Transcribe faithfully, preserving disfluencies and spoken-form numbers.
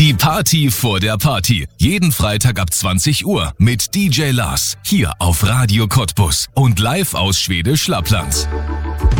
Die Party vor der Party. Jeden Freitag ab zwanzig Uhr mit D J Lars. Hier auf Radio Cottbus und live aus Schwedisch Lappland.